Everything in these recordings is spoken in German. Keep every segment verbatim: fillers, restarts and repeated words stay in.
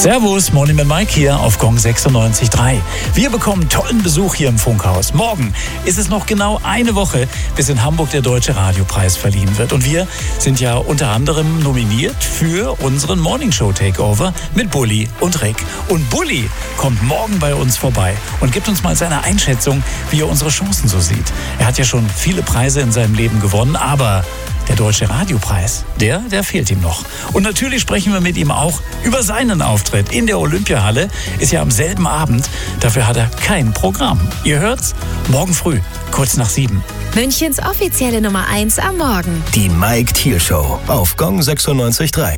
Servus, Morning mit Mike hier auf Gong sechsundneunzig Komma drei. Wir bekommen tollen Besuch hier im Funkhaus. Morgen ist es noch genau eine Woche, bis in Hamburg der Deutsche Radiopreis verliehen wird. Und wir sind ja unter anderem nominiert für unseren Morning Show Takeover mit Bulli und Rick. Und Bulli kommt morgen bei uns vorbei und gibt uns mal seine Einschätzung, wie er unsere Chancen so sieht. Er hat ja schon viele Preise in seinem Leben gewonnen, aber der Deutsche Radiopreis, der, der fehlt ihm noch. Und natürlich sprechen wir mit ihm auch über seinen Auftritt in der Olympiahalle. Ist ja am selben Abend. Dafür hat er kein Programm. Ihr hört's? Morgen früh, kurz nach sieben. Münchens offizielle Nummer eins am Morgen. Die Mike Thiel Show auf Gong sechsundneunzig Komma drei.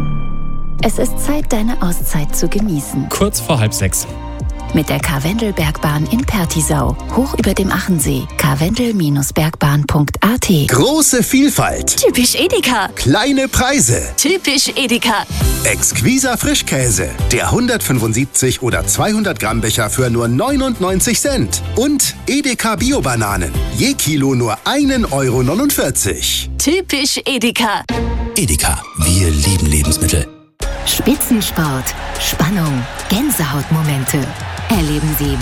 Es ist Zeit, deine Auszeit zu genießen. Kurz vor halb sechs. Mit der Karwendelbergbahn in Pertisau, hoch über dem Achensee. karwendel bergbahn punkt a t. Große Vielfalt. Typisch Edeka. Kleine Preise. Typisch Edeka. Exquiser Frischkäse. Der hundertfünfundsiebzig oder zweihundert Gramm Becher für nur neunundneunzig Cent. Und Edeka Bio-Bananen. Je Kilo nur ein Euro neunundvierzig. Typisch Edeka. Edeka, wir lieben Lebensmittel. Spitzensport, Spannung, Gänsehautmomente. Erleben Sie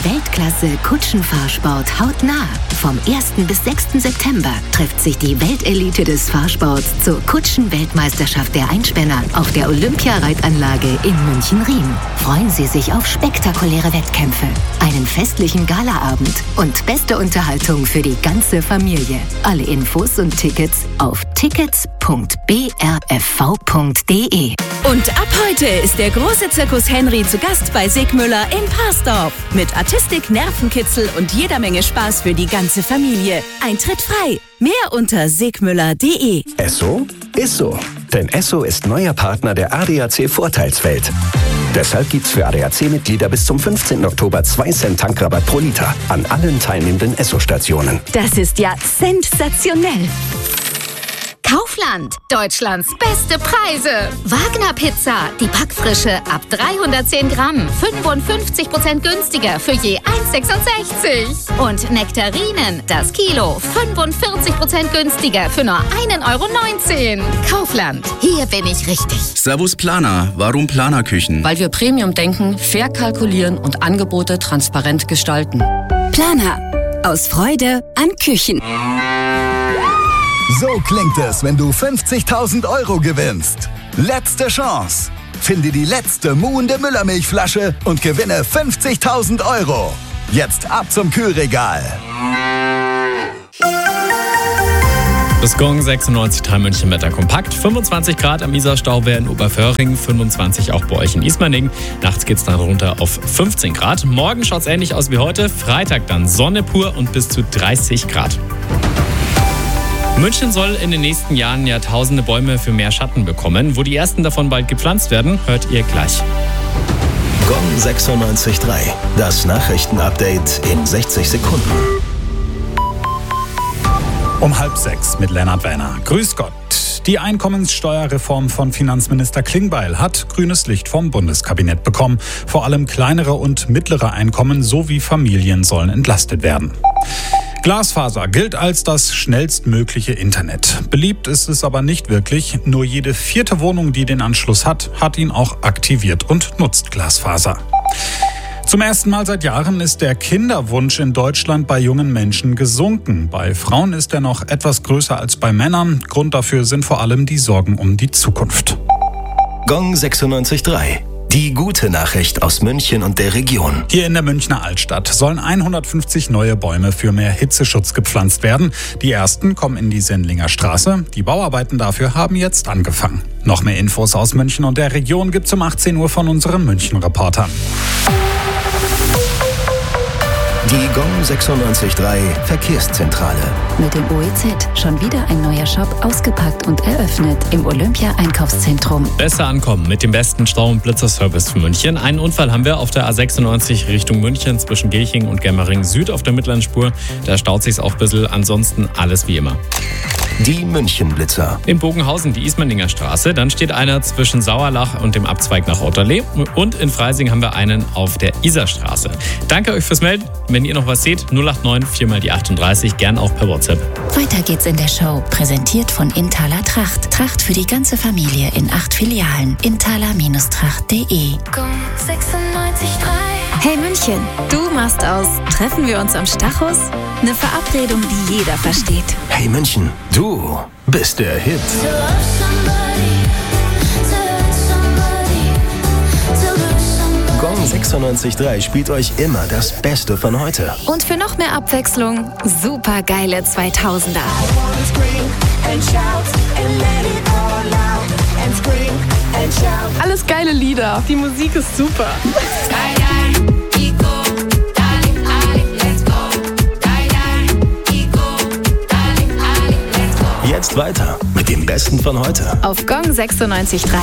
Weltklasse-Kutschenfahrsport hautnah. Vom ersten bis sechsten September trifft sich die Weltelite des Fahrsports zur Kutschen-Weltmeisterschaft der Einspänner auf der Olympiareitanlage in München-Riem. Freuen Sie sich auf spektakuläre Wettkämpfe, einen festlichen Galaabend und beste Unterhaltung für die ganze Familie. Alle Infos und Tickets auf tickets punkt b r f v punkt d e. Und ab heute ist der große Zirkus Henry zu Gast bei Sigmüller in Parsdorf. Mit Artistik, Nervenkitzel und jeder Menge Spaß für die ganze Familie. Eintritt frei. Mehr unter sigmüller punkt de. Esso ist so. Denn Esso ist neuer Partner der A D A C Vorteilswelt. Deshalb gibt's für A D A C-Mitglieder bis zum fünfzehnten Oktober zwei Cent Tankrabatt pro Liter an allen teilnehmenden Esso-Stationen. Das ist ja sensationell. Kaufland, Deutschlands beste Preise. Wagner Pizza, die Packfrische ab dreihundertzehn Gramm, fünfundfünfzig Prozent günstiger für je eins sechsundsechzig. Und Nektarinen, das Kilo, fünfundvierzig Prozent günstiger für nur ein Euro neunzehn. Kaufland, hier bin ich richtig. Servus Planer, warum Planerküchen? Weil wir Premium denken, fair kalkulieren und Angebote transparent gestalten. Planer, aus Freude an Küchen. So klingt es, wenn du fünfzigtausend Euro gewinnst. Letzte Chance. Finde die letzte muhende Müllermilchflasche und gewinne fünfzigtausend Euro. Jetzt ab zum Kühlregal. Das Gong sechsundneunzig Komma drei München Wetter kompakt. fünfundzwanzig Grad am Isarstauwehr in Oberföhring, fünfundzwanzig auch bei euch in Ismaning. Nachts geht's dann runter auf fünfzehn Grad. Morgen schaut's ähnlich aus wie heute. Freitag dann Sonne pur und bis zu dreißig Grad. München soll in den nächsten Jahren ja tausende Bäume für mehr Schatten bekommen. Wo die ersten davon bald gepflanzt werden, hört ihr gleich. Gong sechsundneunzig Komma drei. Das Nachrichtenupdate in sechzig Sekunden. Um halb sechs mit Lennart Werner. Grüß Gott. Die Einkommenssteuerreform von Finanzminister Klingbeil hat grünes Licht vom Bundeskabinett bekommen. Vor allem kleinere und mittlere Einkommen sowie Familien sollen entlastet werden. Glasfaser gilt als das schnellstmögliche Internet. Beliebt ist es aber nicht wirklich. Nur jede vierte Wohnung, die den Anschluss hat, hat ihn auch aktiviert und nutzt Glasfaser. Zum ersten Mal seit Jahren ist der Kinderwunsch in Deutschland bei jungen Menschen gesunken. Bei Frauen ist er noch etwas größer als bei Männern. Grund dafür sind vor allem die Sorgen um die Zukunft. Gong sechsundneunzig Komma drei. Die gute Nachricht aus München und der Region. Hier in der Münchner Altstadt sollen hundertfünfzig neue Bäume für mehr Hitzeschutz gepflanzt werden. Die ersten kommen in die Sendlinger Straße. Die Bauarbeiten dafür haben jetzt angefangen. Noch mehr Infos aus München und der Region gibt's um achtzehn Uhr von unseren München-Reportern. Die Gong sechsundneunzig Komma drei Verkehrszentrale. Mit dem O E Z schon wieder ein neuer Shop ausgepackt und eröffnet im Olympia-Einkaufszentrum. Besser ankommen mit dem besten Stau- und Blitzerservice für München. Einen Unfall haben wir auf der A sechsundneunzig Richtung München zwischen Gilching und Germering Süd auf der mittleren Spur. Da staut sich's auch ein bisschen, ansonsten alles wie immer. Die München-Blitzer. In Bogenhausen die Ismaninger Straße. Dann steht einer zwischen Sauerlach und dem Abzweig nach Otterlee. Und in Freising haben wir einen auf der Isarstraße. Danke euch fürs Melden. Mit wenn ihr noch was seht, null acht neun vier mal die achtunddreißig, gern auch per WhatsApp. Weiter geht's in der Show, präsentiert von Inthaler Tracht. Tracht für die ganze Familie in acht Filialen. inthaler Tracht punkt de. sechsundneunzig Komma drei. Hey München, du machst aus Treffen wir uns am Stachus eine Verabredung, die jeder versteht. Hey München, du bist der Hit. Gong sechsundneunzig Komma drei spielt euch immer das Beste von heute. Und für noch mehr Abwechslung, super geile zweitausender. Alles geile Lieder. Die Musik ist super. Jetzt weiter mit dem Besten von heute. Auf Gong sechsundneunzig Komma drei.